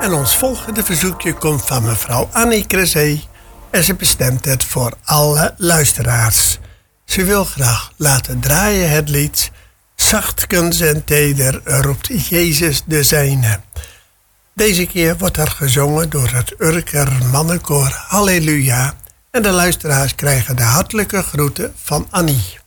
En ons volgende verzoekje komt van mevrouw Annie Crezé en ze bestemt het voor alle luisteraars. Ze wil graag laten draaien het lied Zachtkens en teder roept Jezus de zijne. Deze keer wordt er gezongen door het Urker mannenkoor Halleluja en de luisteraars krijgen de hartelijke groeten van Annie.